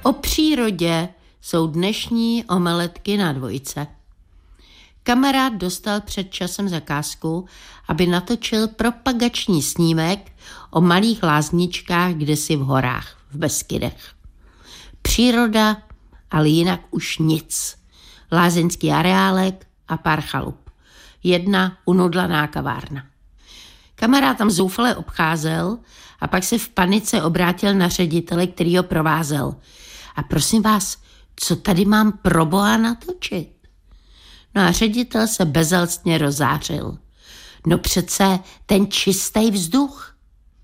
O přírodě jsou dnešní omeletky na dvojce. Kamarád dostal před časem zakázku, aby natočil propagační snímek o malých lázničkách kdesi v horách, v Beskydech. Příroda, ale jinak už nic. Lázeňský areálek a pár chalup. Jedna unudlaná kavárna. Kamarád tam zoufale obcházel a pak se v panice obrátil na ředitele, který ho provázel. A prosím vás, co tady mám pro boha natočit? No a ředitel se bezelstně rozářil. No přece ten čistý vzduch.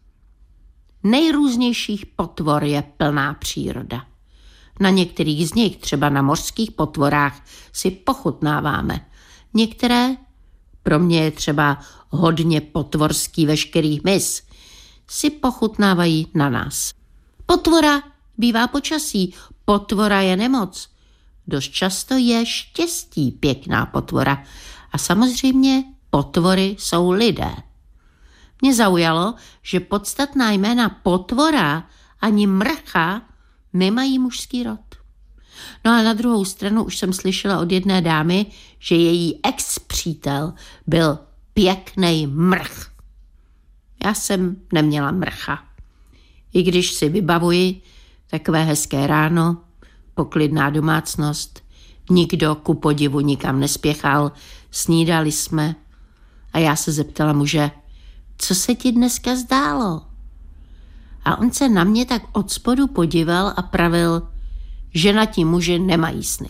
Nejrůznějších potvor je plná příroda. Na některých z nich, třeba na mořských potvorách, si pochutnáváme. Některé, pro mě je třeba hodně potvorský veškerý hmyz, si pochutnávají na nás. Potvora bývá počasí, potvora je nemoc. Dost často je štěstí pěkná potvora. A samozřejmě potvory jsou lidé. Mě zaujalo, že podstatná jména potvora ani mrcha nemají mužský rod. No a na druhou stranu už jsem slyšela od jedné dámy, že její ex-přítel byl pěknej mrch. Já jsem neměla mrcha. I když si vybavuji takové hezké ráno, poklidná domácnost, nikdo ku podivu nikam nespěchal, snídali jsme a já se zeptala muže, co se ti dneska zdálo? A on se na mě tak od spodu podíval a pravil, že na ti muži nemají sny.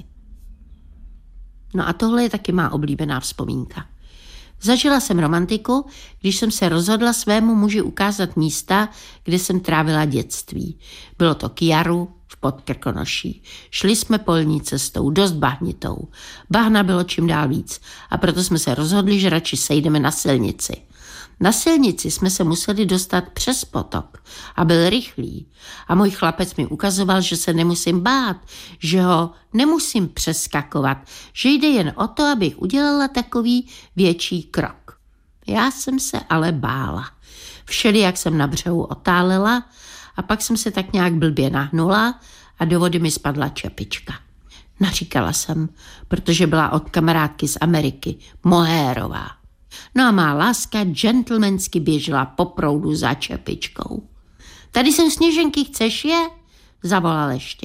No a tohle je taky má oblíbená vzpomínka. Zažila jsem romantiku, když jsem se rozhodla svému muži ukázat místa, kde jsem trávila dětství. Bylo to k jaru v Podkrkonoší. Šli jsme polní cestou, dost bahnitou. Bahna bylo čím dál víc a proto jsme se rozhodli, že radši sejdeme na silnici. Na silnici jsme se museli dostat přes potok a byl rychlý. A můj chlapec mi ukazoval, že se nemusím bát, že ho nemusím přeskakovat, že jde jen o to, abych udělala takový větší krok. Já jsem se ale bála. Všelijak jsem na břehu otálela a pak jsem se tak nějak blbě nahnula a do vody mi spadla čepička. Naříkala jsem, protože byla od kamarádky z Ameriky, Mohérová. No a má láska gentlemansky běžela po proudu za čepičkou. Tady jsou sněženky, chceš je? Zavolal ještě.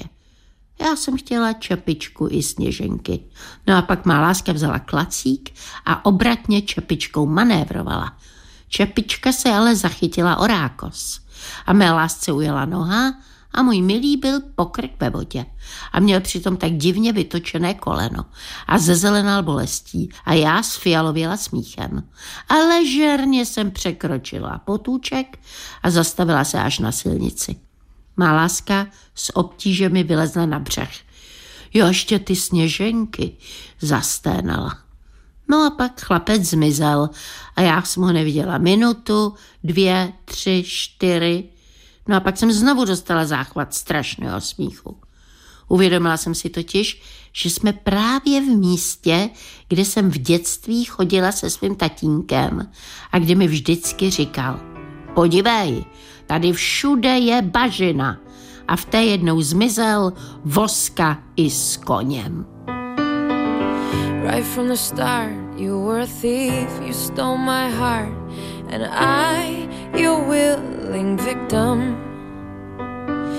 Já jsem chtěla čepičku i sněženky. No a pak má láska vzala klacík a obratně čepičkou manévrovala. Čepička se ale zachytila o rákos. A mé lásce ujela noha a můj milý byl pokrk ve vodě. A měl přitom tak divně vytočené koleno. A zezelenal bolestí a já sfialověla smíchem. A ležerně jsem překročila potůček a zastavila se až na silnici. Má láska s obtížemi vylezla na břeh. Jo, ještě ty sněženky, zasténala. No a pak chlapec zmizel a já jsem ho neviděla minutu, 2, 3, 4. No a pak jsem znovu dostala záchvat strašného smíchu. Uvědomila jsem si totiž, že jsme právě v místě, kde jsem v dětství chodila se svým tatínkem a kde mi vždycky říkal, podívej, tady všude je bažina. A v té jednou zmizel Voska i s koněm. Right from the start, you were a thief, you stole my heart, and I, your willing victim.